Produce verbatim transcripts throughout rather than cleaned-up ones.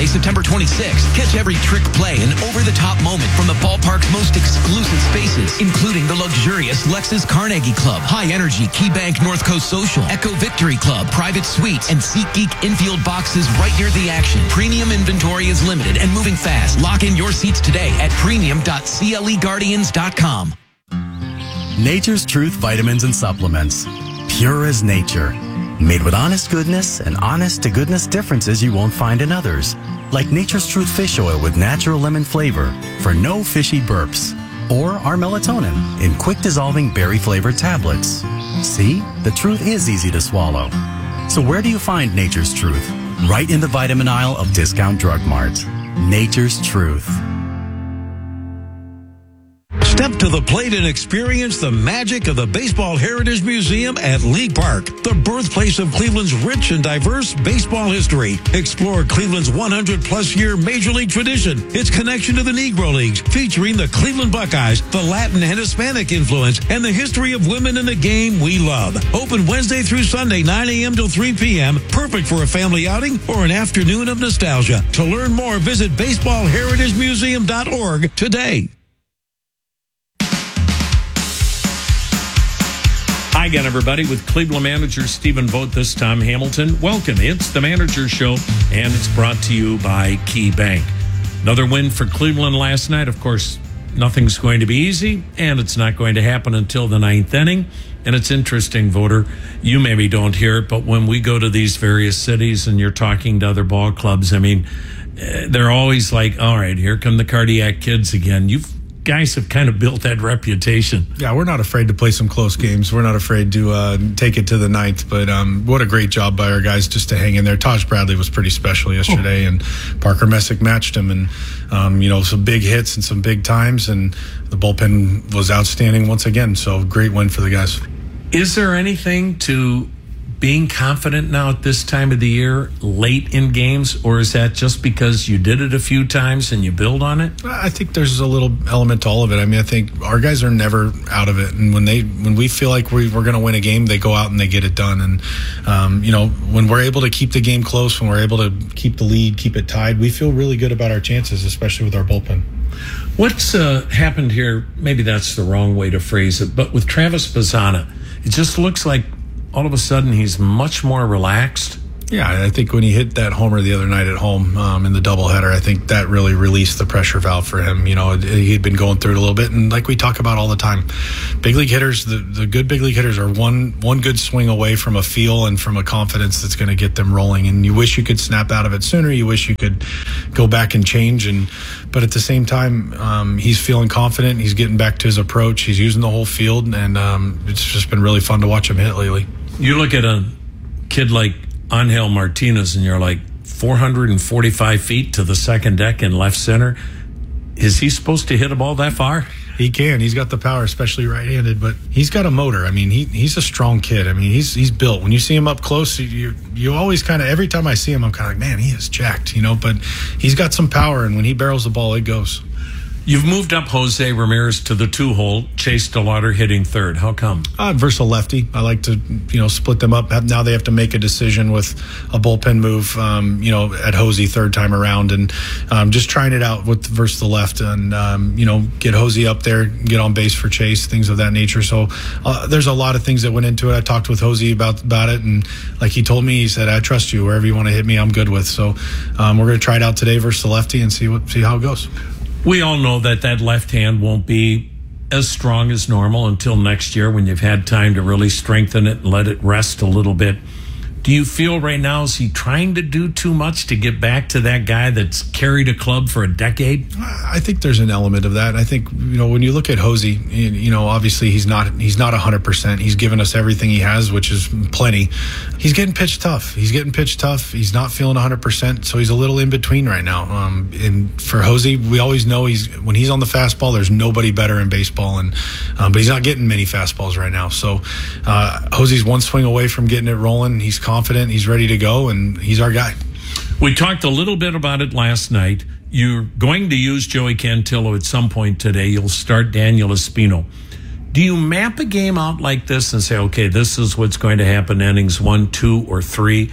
Sunday, September twenty-sixth. Catch every trick play and over-the-top moment from the ballpark's most exclusive spaces, including the luxurious Lexus Carnegie Club, High Energy KeyBank North Coast Social, Echo Victory Club, Private Suites, and SeatGeek infield boxes right near the action. Premium inventory is limited and moving fast. Lock in your seats today at premium dot cle guardians dot com. Nature's Truth vitamins and supplements. Pure as nature. Made with honest goodness and honest-to-goodness differences you won't find in others. Like Nature's Truth fish oil with natural lemon flavor for no fishy burps. Or our melatonin in quick-dissolving berry-flavored tablets. See? The truth is easy to swallow. So where do you find Nature's Truth? Right in the vitamin aisle of Discount Drug Mart. Nature's Truth. Step to the plate and experience the magic of the Baseball Heritage Museum at League Park, the birthplace of Cleveland's rich and diverse baseball history. Explore Cleveland's one hundred plus year Major League tradition, its connection to the Negro Leagues, featuring the Cleveland Buckeyes, the Latin and Hispanic influence, and the history of women in the game we love. Open Wednesday through Sunday, nine a.m. till three p.m. Perfect for a family outing or an afternoon of nostalgia. To learn more, visit baseball heritage museum dot org today. Hi again, everybody, with Cleveland manager Stephen Vogt, this time Hamilton. Welcome. It's the Manager Show, and it's brought to you by KeyBank. Another win for Cleveland last night. Of course, nothing's going to be easy, and it's not going to happen until the ninth inning. And it's interesting, voter, you maybe don't hear it, but when we go to these various cities and you're talking to other ball clubs, I mean, they're always like, all right, here come the cardiac kids again. You've guys have kind of built that reputation. Yeah, we're not afraid to play some close games. We're not afraid to uh, take it to the ninth. But um, what a great job by our guys just to hang in there. Taj Bradley was pretty special yesterday, oh. and Parker Messick matched him. And, um, you know, some big hits and some big times. And the bullpen was outstanding once again. So great win for the guys. Is there anything to being confident now at this time of the year, late in games, or is that just because you did it a few times and you build on it? I think there's a little element to all of it. I mean, I think our guys are never out of it, and when they when we feel like we, we're going to win a game, they go out and they get it done. And um, you know, when we're able to keep the game close, when we're able to keep the lead, keep it tied, we feel really good about our chances, especially with our bullpen. What's uh, happened here? Maybe that's the wrong way to phrase it, but with Travis Bazzana, it just looks like all of a sudden he's much more relaxed. Yeah, I think when he hit that homer the other night at home um, in the doubleheader, I think that really released the pressure valve for him. You know, he'd been going through it a little bit, and like we talk about all the time, big league hitters, the, the good big league hitters are one one good swing away from a feel and from a confidence that's going to get them rolling. And you wish you could snap out of it sooner. You wish you could go back and change. And but at the same time, um, he's feeling confident. He's getting back to his approach. He's using the whole field, and um, it's just been really fun to watch him hit lately. You look at a kid like Angel Martinez, and you're like, four hundred forty-five feet to the second deck in left center. Is he supposed to hit a ball that far? He can. He's got the power, especially right-handed, but he's got a motor. I mean, he he's a strong kid. I mean, he's he's built. When you see him up close, you you always kind of, every time I see him, I'm kind of like, man, he is jacked, you know, but he's got some power, and when he barrels the ball, it goes. You've moved up Jose Ramirez to the two-hole, Chase DeLauder hitting third. How come? Uh, versatile lefty. I like to, you know, split them up. Now they have to make a decision with a bullpen move, um, you know, at Jose third time around, and um, just trying it out with versus the left, and um, you know, get Jose up there, get on base for Chase, things of that nature. So uh, there's a lot of things that went into it. I talked with Jose about about it, and like he told me, he said, "I trust you. Wherever you want to hit me, I'm good with." So um, we're going to try it out today versus the lefty and see what see how it goes. We all know that that left hand won't be as strong as normal until next year when you've had time to really strengthen it and let it rest a little bit. Do you feel right now, is he trying to do too much to get back to that guy that's carried a club for a decade? I think there's an element of that. I think, you know, when you look at Jose, you know, obviously he's not he's not one hundred percent. He's given us everything he has, which is plenty. He's getting pitched tough. He's getting pitched tough. He's not feeling one hundred percent, so he's a little in between right now. Um, and for Jose, we always know he's when he's on the fastball, there's nobody better in baseball, and um, but he's not getting many fastballs right now. So uh, Jose's one swing away from getting it rolling. He's confident, he's ready to go, and he's our guy. We talked a little bit about it last night. You're going to use Joey Cantillo at some point today. You'll start Daniel Espino. Do you map a game out like this and say, okay, this is what's going to happen innings one, two, or three?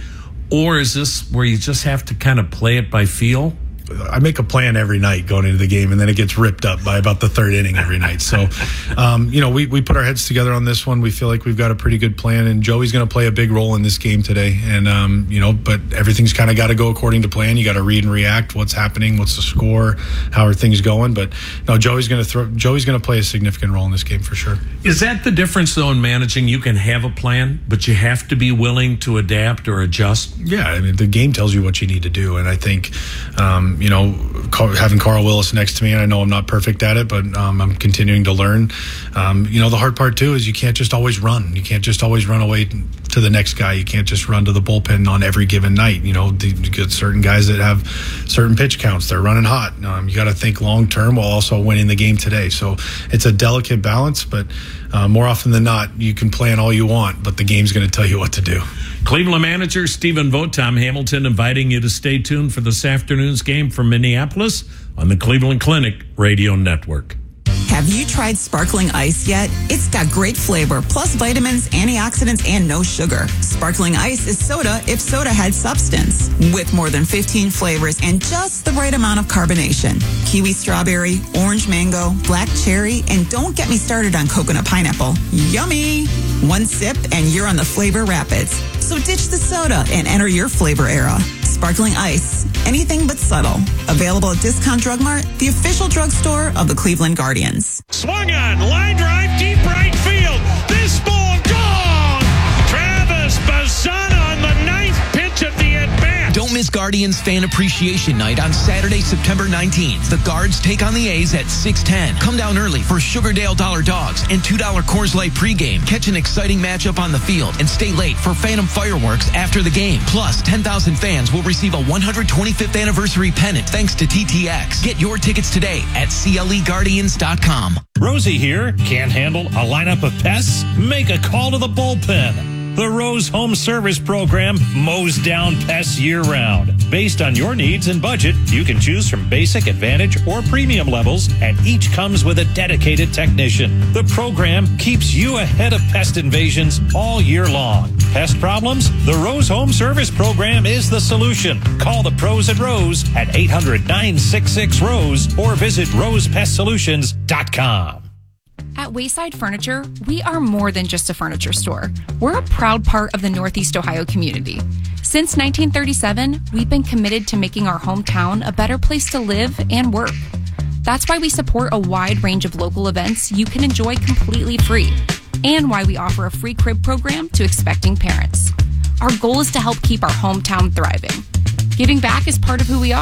Or is this where you just have to kind of play it by feel? I make a plan every night going into the game, and then it gets ripped up by about the third inning every night. So, um, you know, we, we put our heads together on this one. We feel like we've got a pretty good plan, and Joey's going to play a big role in this game today. And, um, you know, but everything's kind of got to go according to plan. You got to read and react. What's happening? What's the score? How are things going? But no, Joey's going to throw. Joey's going to play a significant role in this game for sure. Is that the difference, though, in managing? You can have a plan, but you have to be willing to adapt or adjust. Yeah, I mean, the game tells you what you need to do, and I think, um, you know, having Carl Willis next to me, and I know I'm not perfect at it, but um, I'm continuing to learn. Um, you know, the hard part too is you can't just always run. You can't just always run away to the next guy. You can't just run to the bullpen on every given night. You know, you get certain guys that have certain pitch counts. They're running hot. Um, you got to think long term while also winning the game today. So it's a delicate balance, but uh, more often than not, you can plan all you want, but the game's going to tell you what to do. Cleveland manager Stephen Vogt, Tom Hamilton, inviting you to stay tuned for this afternoon's game from Minneapolis on the Cleveland Clinic Radio Network. Have you tried sparkling ice yet? It's got great flavor, plus vitamins, antioxidants, and no sugar. Sparkling ice is soda if soda had substance. With more than fifteen flavors and just the right amount of carbonation. Kiwi strawberry, orange mango, black cherry, and don't get me started on coconut pineapple. Yummy! One sip and you're on the flavor rapids. So ditch the soda and enter your flavor era. Sparkling ice, anything but subtle. Available at Discount Drug Mart, the official drugstore of the Cleveland Guardians. Swung on, line drive, deep right field. This ball gone. Travis Bazzana on the ninth pitch of the at-bat. Don't miss Guardians Fan Appreciation Night on Saturday, September nineteenth. The Guards take on the A's at six ten. Come down early for Sugardale Dollar Dogs and two dollar Coors Light pregame. Catch an exciting matchup on the field and stay late for Phantom fireworks after the game. Plus, ten thousand fans will receive a one hundred twenty-fifth anniversary pennant thanks to T T X. Get your tickets today at C L E Guardians dot com. Rosie here. Can't handle a lineup of pests? Make a call to the bullpen. The Rose Home Service Program mows down pests year-round. Based on your needs and budget, you can choose from basic, advantage, or premium levels, and each comes with a dedicated technician. The program keeps you ahead of pest invasions all year long. Pest problems? The Rose Home Service Program is the solution. Call the pros at Rose at eight hundred, nine six six, ROSE or visit rose pest solutions dot com. At Wayside Furniture, we are more than just a furniture store. We're a proud part of the Northeast Ohio community. Since nineteen thirty-seven, we've been committed to making our hometown a better place to live and work. That's why we support a wide range of local events you can enjoy completely free, and why we offer a free crib program to expecting parents. Our goal is to help keep our hometown thriving. Giving back is part of who we are.